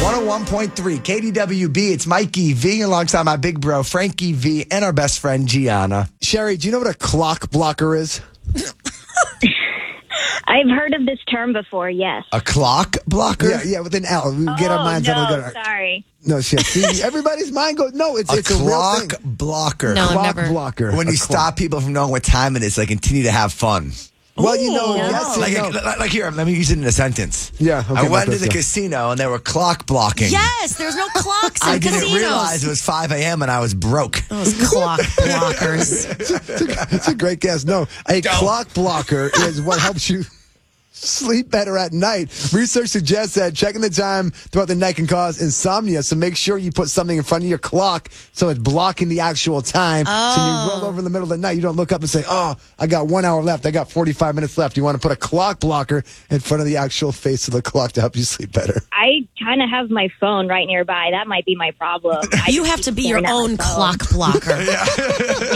101.3 KDWB. It's Mikey V alongside my big bro, Frankie V, and our best friend, Gianna. Sherry, do you know what a clock blocker is? I've heard of this term before, yes. A clock blocker? Yeah, with an L. We get our minds on it. Sorry. No, see, everybody's mind goes, no, it's A a real clock thing. blocker. No, I've Clock never. blocker. When you stop people from knowing what time it is, they continue to have fun. Well, you know, Ooh. yes and no. Like here, let me use it in a sentence. Yeah, okay, I went to let's the go. casino and they were clock blocking. Yes, there's no clocks in I didn't casinos. realize it was 5 a.m. and I was broke. Those clock blockers. It's a great guess. No, a clock blocker is what helps you sleep better at night. Research suggests that checking the time throughout the night can cause insomnia, so make sure you put something in front of your clock so it's blocking the actual time. So you roll over in the middle of the night, you don't look up and say, oh, I got 1 hour left, I got 45 minutes left. You want to put a clock blocker in front of the actual face of the clock to help you sleep better. I kind of have my phone right nearby. That might be my problem. You have to be your own clock blocker.